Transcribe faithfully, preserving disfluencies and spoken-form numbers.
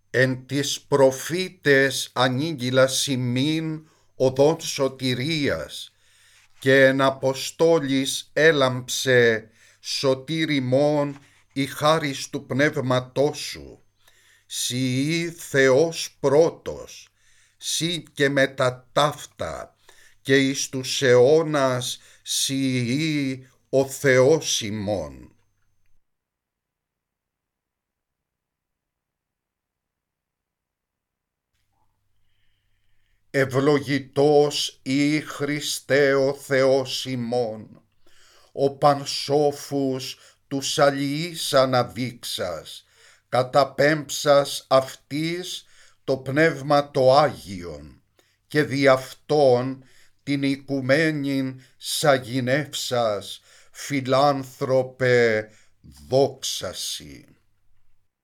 Εν τις προφήτες ανήγγυλας ημίν οδόν σωτηρίας, και εν Αποστόλης έλαμψε σωτήρ ημών η χάρις του πνεύματός σου. Συ Θεός πρώτος, συ και μετά ταύτα, και εις τους αιώνας συ ο Θεός ημών. Ευλογητός ή Χριστέ ο Θεός ημών, ο πανσόφους τους αλληλείς αναδείξας, καταπέμψας αυτής το Πνεύμα το Άγιον, και δι' αυτόν την οικουμένην σαγηνεύσας, φιλάνθρωπε, δόξασι.